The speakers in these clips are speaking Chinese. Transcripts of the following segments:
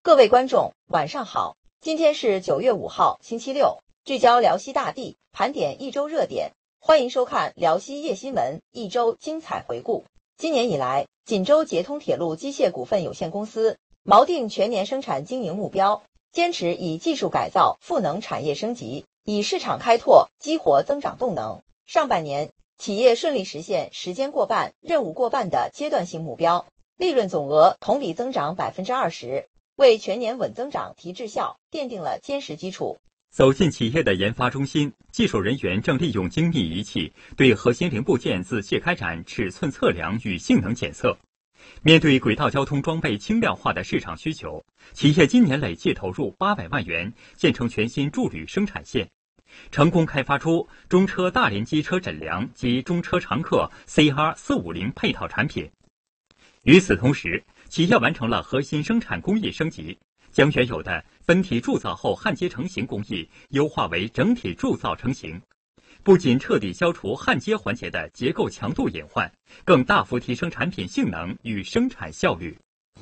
各位观众，晚上好！今天是9月5号，星期六，聚焦辽西大地，盘点一周热点，欢迎收看辽西夜新闻一周精彩回顾。今年以来，锦州捷通铁路机械股份有限公司锚定全年生产经营目标，坚持以技术改造赋能产业升级，以市场开拓激活增长动能。上半年，企业顺利实现时间过半、任务过半的阶段性目标，利润总额同比增长20%，为全年稳增长提质效奠定了坚实基础。 走进企业的研发中心，技术人员正利用精密仪器对核心零部件仔细开展尺寸测量与性能检测。面对轨道交通装备轻量化的市场需求，企业今年累计投入800万元建成全新铸铝生产线，成功开发出中车大连机车诊梁及中车常客 CR450 配套产品。与此同时，企业完成了核心生产工艺升级，将原有的分体铸造后焊接成型工艺优化为整体铸造成型，不仅彻底消除焊接环节的结构强度隐患，更大幅提升产品性能与生产效率。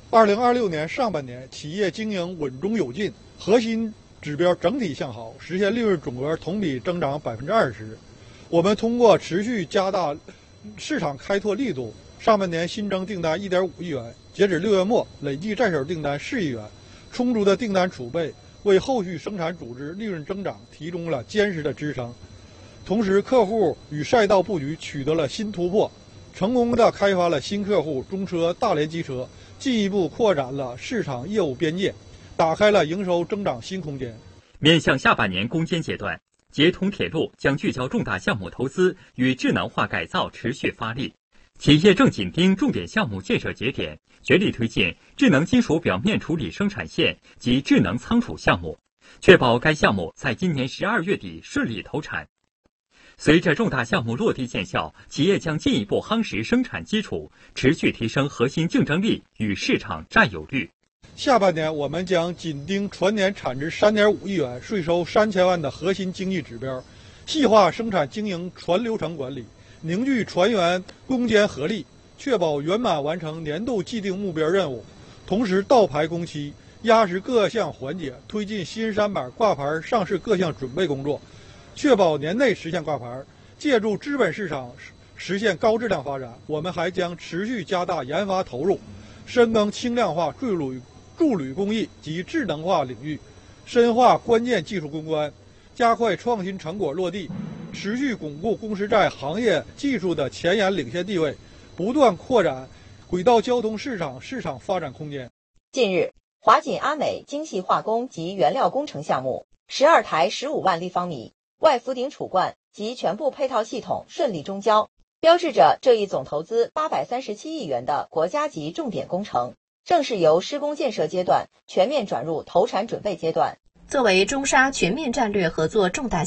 2026年上半年，企业经营稳中有进，核心指标整体向好，实现利润总额同比增长20%。我们通过持续加大市场开拓力度，上半年新增订单1.5亿元，截止6月末，累计在手订单4亿元，充足的订单储备为后续生产组织利润增长提供了坚实的支撑。同时，客户与赛道布局取得了新突破，成功的开发了新客户中车大连机车，进一步扩展了市场业务边界，打开了营收增长新空间。 面向下半年攻坚阶段，捷通铁路将聚焦重大项目投资与智能化改造持续发力。企业正紧盯重点项目建设节点，全力推进智能金属表面处理生产线及智能仓储项目，确保该项目在今年12月底顺利投产。随着重大项目落地见效，企业将进一步夯实生产基础，持续提升核心竞争力与市场占有率。 下半年，我们将紧盯全年产值3.5亿元、税收3000万的核心经济指标，细化生产经营全流程管理，凝聚全员攻坚合力，确保圆满完成年度既定目标任务。同时，倒排工期，压实各项环节，推进新三板挂牌上市各项准备工作，确保年内实现挂牌。借助资本市场实现高质量发展，我们还将持续加大研发投入，深耕轻量化铸铝工艺及智能化领域，深化关键技术攻关，加快创新成果落地，持续巩固公司在行业技术的前沿领先地位，不断扩展轨道交通市场发展空间。 近日，华锦阿美精细化工及原料工程项目12台15万立方米外浮顶储罐及全部配套系统顺利中交，标志着这一总投资837亿元的国家级重点工程正式由施工建设阶段全面转入投产准备阶段。 作为中沙全面战略合作重大